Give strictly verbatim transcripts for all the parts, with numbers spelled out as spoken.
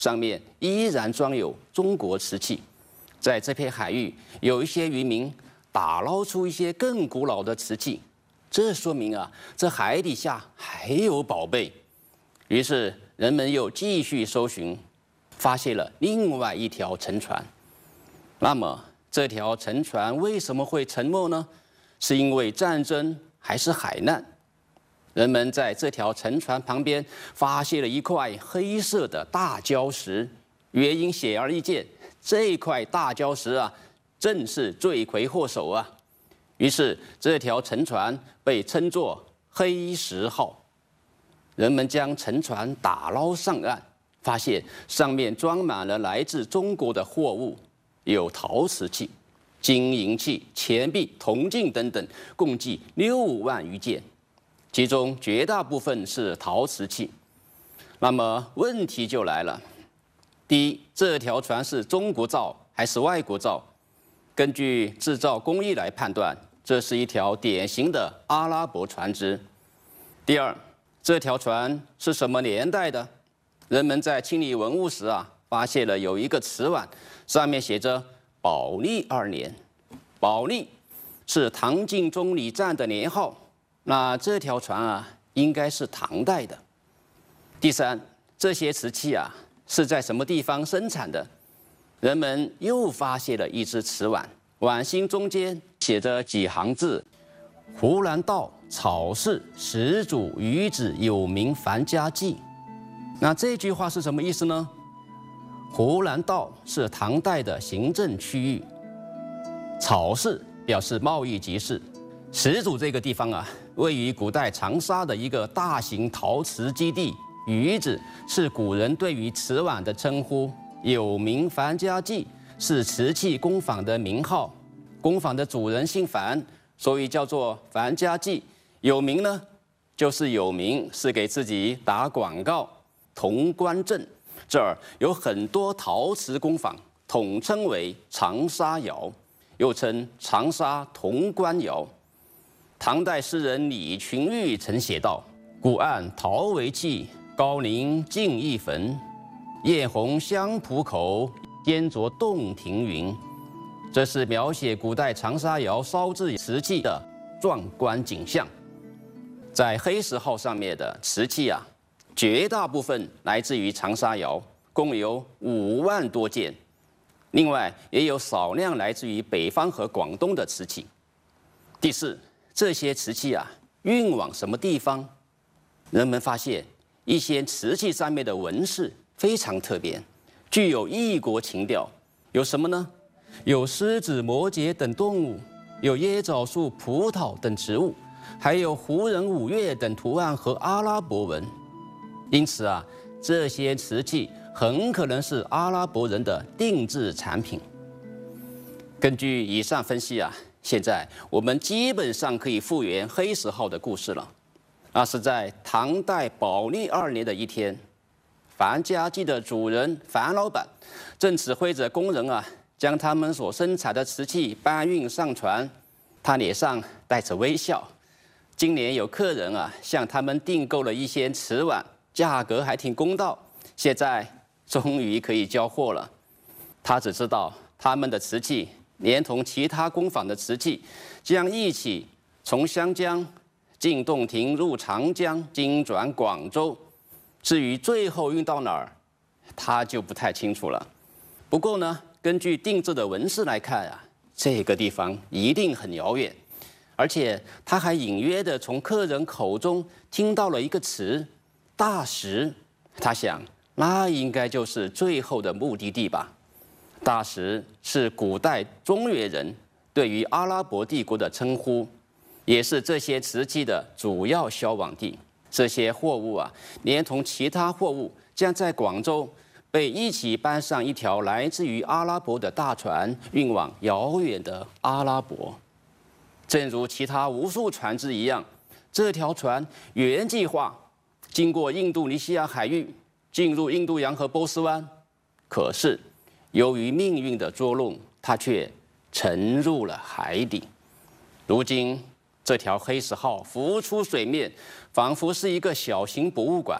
上面依然装有中国瓷器。在这片海域，有一些渔民打捞出一些更古老的瓷器，这说明啊，这海底下还有宝贝。于是人们又继续搜寻，发现了另外一条沉船。那么这条沉船为什么会沉没呢？是因为战争还是海难？人们在这条沉船旁边发现了一块黑色的大礁石，原因显而易见，这块大礁石啊，正是罪魁祸首啊。于是这条沉船被称作黑石号。人们将沉船打捞上岸，发现上面装满了来自中国的货物，有陶瓷器、金银器、钱币、铜镜等等，共计六万余件。其中绝大部分是陶瓷器。那么问题就来了：第一，这条船是中国造还是外国造？根据制造工艺来判断，这是一条典型的阿拉伯船只。第二，这条船是什么年代的？人们在清理文物时啊，发现了有一个瓷碗，上面写着“宝历二年”。宝历是唐晋中礼站的年号。那这条船啊，应该是唐代的。第三，这些瓷器啊是在什么地方生产的？人们又发现了一只瓷碗，碗心中间写着几行字：“湖南道草氏始祖余子有名樊家记。”那这句话是什么意思呢？湖南道是唐代的行政区域，草氏表示贸易集市。始祖这个地方啊，位于古代长沙的一个大型陶瓷基地。余子是古人对于瓷碗的称呼，有名樊家记是瓷器工坊的名号，工坊的主人姓樊，所以叫做樊家记。有名呢，就是有名，是给自己打广告。潼关镇这儿有很多陶瓷工坊，统称为长沙窑，又称长沙潼关窑。唐代诗人李群玉曾写道：“古岸陶为器，高陵尽一坟。艳红香浦口，烟着洞庭云。”这是描写古代长沙窑烧制瓷器的壮观景象。在黑石号上面的瓷器啊，绝大部分来自于长沙窑，共有五万多件。另外，也有少量来自于北方和广东的瓷器。第四，这些瓷器啊，运往什么地方？人们发现一些瓷器上面的纹饰非常特别，具有异国情调。有什么呢？有狮子、摩羯等动物，有椰枣树、葡萄等植物，还有胡人、五岳等图案和阿拉伯文。因此啊，这些瓷器很可能是阿拉伯人的定制产品。根据以上分析啊，现在我们基本上可以复原黑石号的故事了。那是在唐代宝历二年的一天，樊家记的主人樊老板正指挥着工人啊，将他们所生产的瓷器搬运上船。他脸上带着微笑。今年有客人啊，向他们订购了一些瓷碗，价格还挺公道。现在终于可以交货了。他只知道他们的瓷器连同其他工坊的瓷器，将一起从湘江进洞庭，入长江，经转广州。至于最后运到哪儿，他就不太清楚了。不过呢，根据定制的纹饰来看啊，这个地方一定很遥远。而且他还隐约地从客人口中听到了一个词“大石”，他想，那应该就是最后的目的地吧。大石是古代中原人对于阿拉伯帝国的称呼，也是这些瓷器的主要销往地。这些货物啊，连同其他货物，将在广州被一起搬上一条来自于阿拉伯的大船，运往遥远的阿拉伯。正如其他无数船只一样，这条船原计划经过印度尼西亚海域，进入印度洋和波斯湾。可是，由于命运的捉弄，它却沉入了海底。如今，这条黑石号浮出水面，仿佛是一个小型博物馆。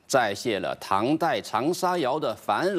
再现了唐代长沙窑的繁荣。